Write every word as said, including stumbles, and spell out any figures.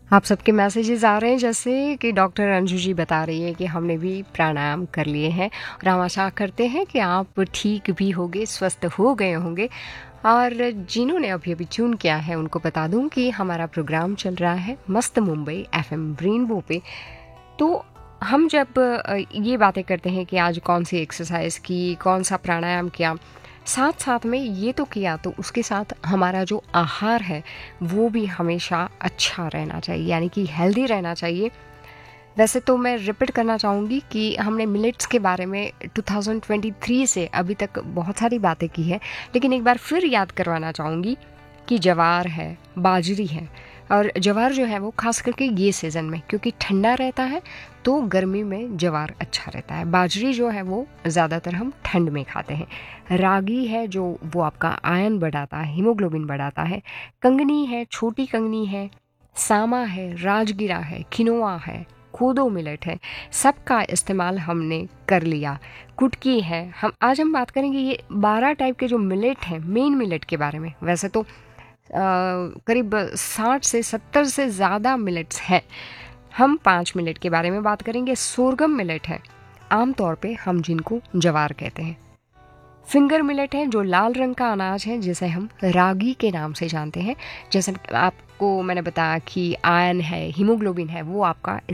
आप सबके मैसेजेस आ रहे हैं जैसे कि डॉक्टर अंजू जी बता रही है कि हमने भी प्राणायाम कर लिए हैं और हम आशा करते हैं कि आप ठीक भी होंगे, स्वस्थ हो गए होंगे। और जिन्होंने अभी अभी ट्यून किया है उनको बता दूं कि हमारा प्रोग्राम चल रहा है मस्त मुंबई एफएम रेनबो पे। तो हम जब अ, ये बातें करते हैं कि आज कौन सी एक्सरसाइज की, कौन सा प्राणायाम किया, साथ साथ में ये तो किया, तो उसके साथ हमारा जो आहार है वो भी हमेशा अच्छा रहना चाहिए, यानी कि हेल्दी रहना चाहिए। वैसे तो मैं रिपीट करना चाहूँगी कि हमने मिलेट्स के बारे में टू थाउज़ेंड ट्वेंटी थ्री से अभी तक बहुत सारी बातें की है, लेकिन एक बार फिर याद करवाना चाहूँगी कि ज्वार है, बाजरी है। और ज्वार जो है वो खास करके ये सीज़न में, क्योंकि ठंडा रहता है तो गर्मी में ज्वार अच्छा रहता है। बाजरी जो है वो ज़्यादातर हम ठंड में खाते हैं। रागी है जो वो आपका आयरन बढ़ाता है, हीमोग्लोबिन बढ़ाता है। कंगनी है, छोटी कंगनी है, सामा है, राजगिरा है, किनोआ है, कोदो मिलेट है, सबका इस्तेमाल हमने कर लिया। कुटकी है। हम आज हम बात करेंगे ये बारह टाइप के जो मिलेट हैं, मेन मिलेट के बारे में। वैसे तो अ, करीब साठ से सत्तर से ज़्यादा मिलेट्स हैं। हम पाँच मिलेट के बारे में बात करेंगे। सोरगम मिलेट है, आमतौर पे हम जिनको ज्वार कहते हैं। फिंगर मिलेट है जो लाल रंग का अनाज है जिसे हम रागी के नाम से जानते हैं। जैसे आपको मैंने बताया कि आयरन है, हीमोग्लोबिन है, वो आपका